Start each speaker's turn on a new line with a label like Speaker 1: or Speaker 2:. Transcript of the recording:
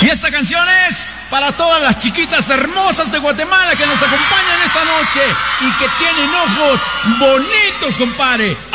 Speaker 1: Y esta canción es para todas las chiquitas hermosas de Guatemala que nos acompañan esta noche y que tienen ojos bonitos, compadre.